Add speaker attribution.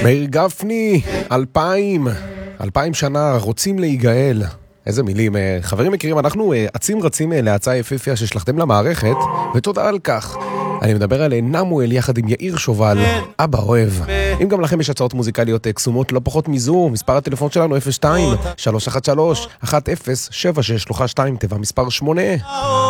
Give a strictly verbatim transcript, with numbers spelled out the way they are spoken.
Speaker 1: מאיר גפני, אלפיים, אלפיים שנה רוצים להיגאל. איזה מילים. חברים מכירים, אנחנו עצים רצים להצעה יפיפיה ששלחתם למערכת, ותודה על כך. אני מדבר על נמואל יחד עם יאיר שובל, אבא אוהב. אם גם לכם יש הצעות מוזיקליות קסומות לא פחות מזו, מספר הטלפון שלנו אפס שתיים שלוש אחת שלוש אחת אפס שבע שש שלוחה שתיים, תיבה מספר שמונה.